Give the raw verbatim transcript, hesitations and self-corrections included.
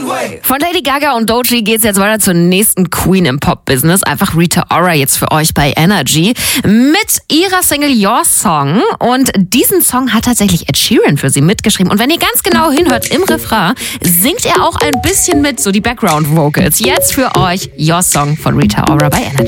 Von Lady Gaga und Doechii geht's jetzt weiter zur nächsten Queen im Pop-Business. Einfach Rita Ora jetzt für euch bei Energy mit ihrer Single Your Song. Und diesen Song hat tatsächlich Ed Sheeran für sie mitgeschrieben. Und wenn ihr ganz genau hinhört, im Refrain singt er auch ein bisschen mit, so die Background-Vocals. Jetzt für euch Your Song von Rita Ora bei Energy.